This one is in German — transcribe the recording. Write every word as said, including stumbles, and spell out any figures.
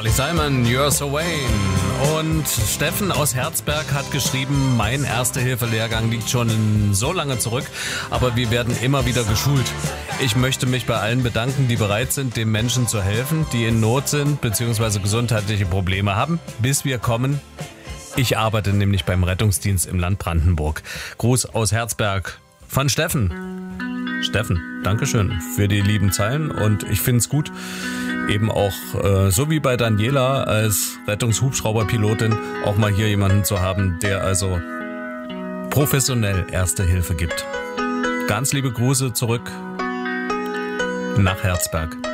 Carly Simon, You're So Vain. Und Steffen aus Herzberg hat geschrieben, mein Erste-Hilfe-Lehrgang liegt schon so lange zurück, aber wir werden immer wieder geschult. Ich möchte mich bei allen bedanken, die bereit sind, den Menschen zu helfen, die in Not sind bzw. gesundheitliche Probleme haben, bis wir kommen. Ich arbeite nämlich beim Rettungsdienst im Land Brandenburg. Gruß aus Herzberg von Steffen. Steffen, Dankeschön für die lieben Zeilen und ich finde es gut, eben auch, äh, so wie bei Daniela als Rettungshubschrauberpilotin, auch mal hier jemanden zu haben, der also professionell Erste Hilfe gibt. Ganz liebe Grüße zurück nach Herzberg.